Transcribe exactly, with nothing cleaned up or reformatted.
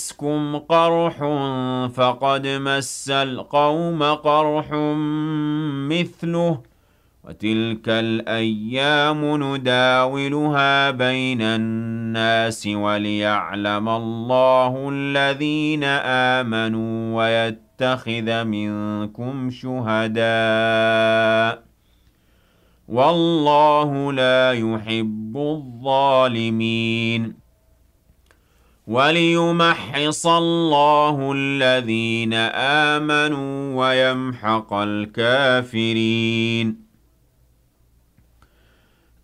يمسسكم قرح فقد مس القوم قرح مثله وتلك الأيام نداولها بين الناس وليعلم الله الذين آمنوا ويتخذ منكم شهداء والله لا يحب الظالمين وليمحص الله الذين آمنوا ويمحق الكافرين